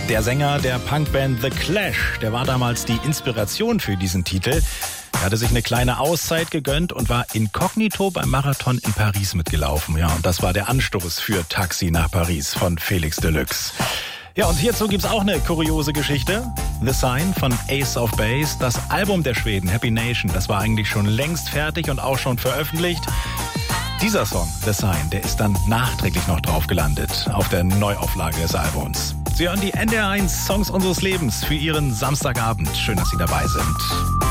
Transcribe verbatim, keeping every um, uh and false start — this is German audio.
Der Sänger der Punkband The Clash, der war damals die Inspiration für diesen Titel. Er hatte sich eine kleine Auszeit gegönnt und war inkognito beim Marathon in Paris mitgelaufen. Ja, und das war der Anstoß für Taxi nach Paris von Felix Deluxe. Ja, und hierzu gibt's auch eine kuriose Geschichte. The Sign von Ace of Base, das Album der Schweden, Happy Nation, das war eigentlich schon längst fertig und auch schon veröffentlicht. Dieser Song, The Sign, der ist dann nachträglich noch drauf gelandet auf der Neuauflage des Albums. Sie hören die N D R eins Songs unseres Lebens für Ihren Samstagabend. Schön, dass Sie dabei sind.